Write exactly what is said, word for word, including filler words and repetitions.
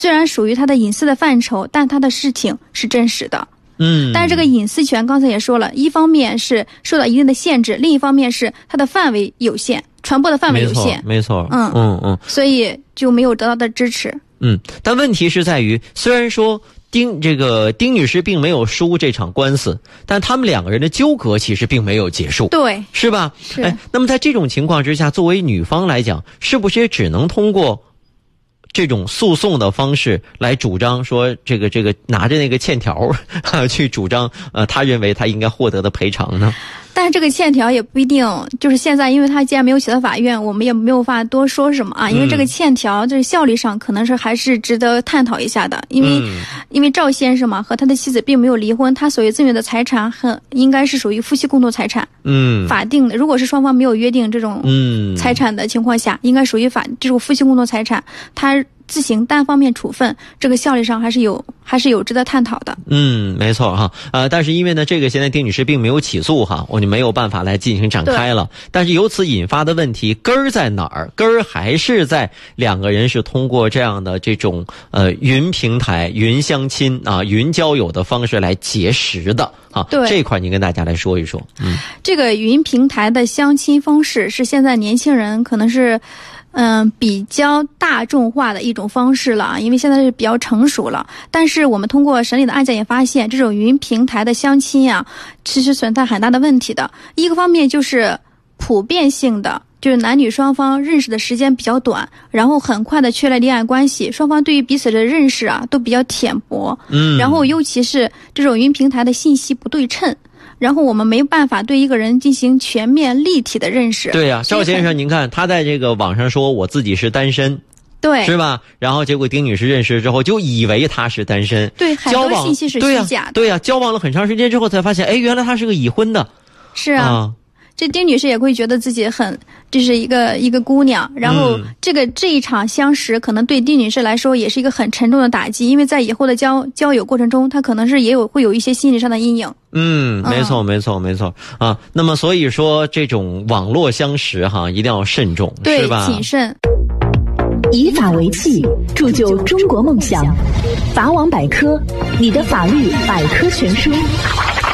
虽然属于他的隐私的范畴，但他的事情是真实的。 嗯， 但是这个隐私权刚才也说了，一方面是受到一定的限制，另一方面是它的范围有限，传播的范围有限。 没错，没错。 嗯嗯嗯， 所以就没有得到的支持。 嗯，但问题是在于，虽然说丁这个丁女士并没有输这场官司，但他们两个人的纠葛其实并没有结束， 对， 是吧？ 是。 哎，那么在这种情况之下，作为女方来讲，是不是也只能通过这种诉讼的方式来主张说，这个这个拿着那个欠条去主张呃，他认为他应该获得的赔偿呢？ 但是这个欠条也不一定，就是现在，因为他既然没有起到法院，我们也没有法多说什么啊。因为这个欠条，这个效率上可能是还是值得探讨一下的。因为、嗯、因为赵先生嘛和他的妻子并没有离婚，他所谓赠与的财产很应该是属于夫妻共同财产。嗯，法定的，如果是双方没有约定这种嗯财产的情况下，应该属于法这种夫妻共同财产，他自行单方面处分，这个效率上还是有还是有值得探讨的。 嗯，没错哈。呃，但是因为呢，这个现在丁女士并没有起诉哈，我就没有办法来进行展开了。但是由此引发的问题根儿在哪儿？根儿还是在两个人是通过这样的这种呃云平台、云相亲啊、云交友的方式来结识的啊。 对， 这一块您跟大家来说一说。嗯， 这个云平台的相亲方式是现在年轻人可能是。嗯，比较大众化的一种方式了，因为现在是比较成熟了。但是我们通过审理的案件也发现，这种云平台的相亲啊，其实存在很大的问题的。一个方面就是普遍性的，就是男女双方认识的时间比较短，然后很快的确立恋爱关系，双方对于彼此的认识啊都比较浅薄。嗯，然后尤其是这种云平台的信息不对称。然后我们没办法对一个人进行全面立体的认识。 对呀、啊，赵先生，您看他在这个网上说我自己是单身， 对， 是吧？然后结果丁女士认识之后就以为他是单身， 对，很多信息是虚假的。 对呀、啊，交往了很长时间之后才发现，哎，原来他是个已婚的。 是啊。啊这丁女士也会觉得自己很，这是一个一个姑娘，然后这个、嗯、这一场相识可能对丁女士来说也是一个很沉重的打击，因为在以后的交交友过程中，她可能是也有会有一些心理上的阴影。 嗯，没错，没错，没错啊。那么所以说，这种网络相识哈，一定要慎重， 对， 是吧？ 谨慎。 以法为器，铸就中国梦想。法网百科，你的法律百科全书。